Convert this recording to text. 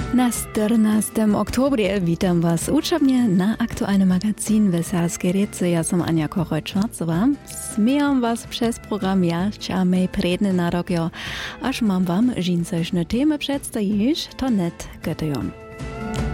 Na 14. oktobrie witam Was uczebnie na aktualnym magazin Weselskiej Rece. Ja som Ania Kochoj-Czwarcowa. Smijam Was przez program Jaś, a mej predny narok, aż mam Wam żincośne temy przedstawić, to net gotują.